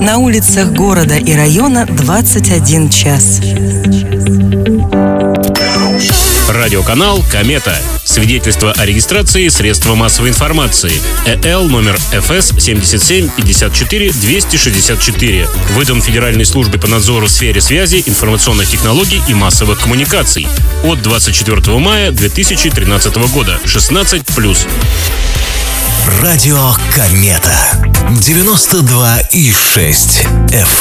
на улицах города и района 21 час. Радиоканал «Комета». Свидетельство о регистрации средства массовой информации. ЭЛ номер ФС 7754-264. Выдан Федеральной службой по надзору в сфере связи, информационных технологий и массовых коммуникаций. От 24 мая 2013 года. 16+. Радио «Комета». 92,6 FM.